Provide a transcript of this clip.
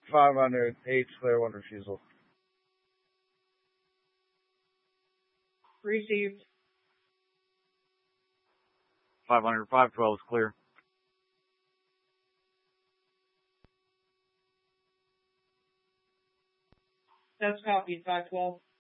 500, 8 clear, 1 refusal. Received. 500, 512 is clear. That's copied, 512.